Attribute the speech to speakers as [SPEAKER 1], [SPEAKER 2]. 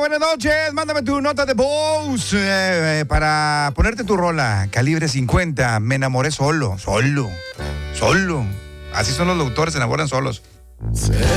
[SPEAKER 1] buenas noches. Mándame tu nota de voz para ponerte tu rola. Calibre 50. Me enamoré solo. Así son los doctores, se enamoran solos.